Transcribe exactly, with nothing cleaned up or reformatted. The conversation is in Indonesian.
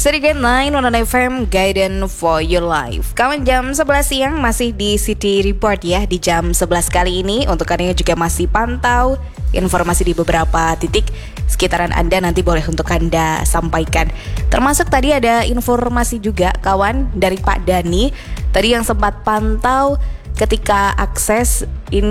Sedikit nine on F M Guidance for Your Life. Kawan, jam sebelas siang masih di City Report ya. Di jam sebelas kali ini untuk kalian yang juga masih pantau informasi di beberapa titik sekitaran Anda, nanti boleh untuk Anda sampaikan. Termasuk tadi ada informasi juga kawan dari Pak Dani tadi yang sempat pantau ketika akses ini